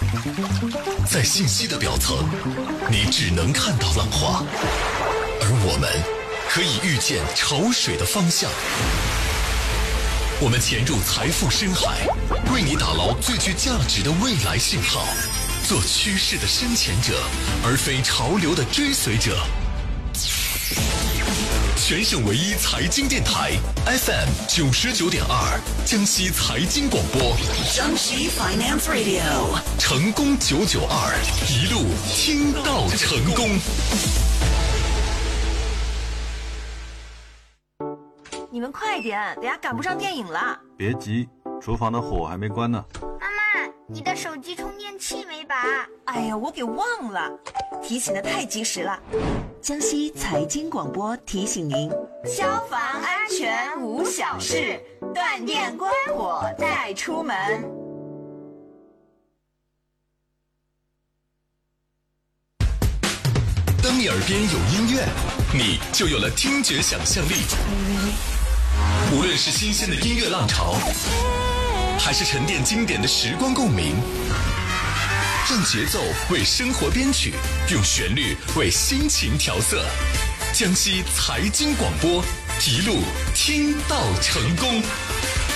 在信息的表层，你只能看到浪花，而我们可以预见潮水的方向。我们潜入财富深海，为你打捞最具价值的未来信号，做趋势的深潜者，而非潮流的追随者。全省唯一财经电台 FM 99.2，江西财经广播， 江西 Finance Radio， 成功992，一路听到成功。 你们快点，等下赶不上电影了。 别急，厨房的火还没关呢。 妈妈，你的手机充电器没拔？ 哎呀，我给忘了，提醒的太及时了。 江西财经广播提醒您： 消防安全无小事，断电关火再出门。 当你耳边有音乐，你就有了听觉想象力。无论是新鲜的音乐浪潮，还是沉淀经典的时光共鸣，让节奏为生活编曲，用旋律为心情调色。江西财经广播，一路听到成功。